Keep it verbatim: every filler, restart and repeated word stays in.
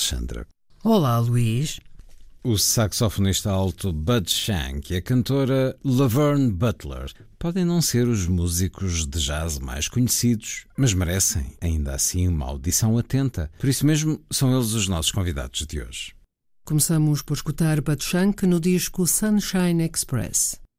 Alexandra. Olá, Luís. O saxofonista alto Bud Shank e a cantora Laverne Butler podem não ser os músicos de jazz mais conhecidos, mas merecem, ainda assim, uma audição atenta. Por isso mesmo, são eles os nossos convidados de hoje. Começamos por escutar Bud Shank no disco Sunshine Express.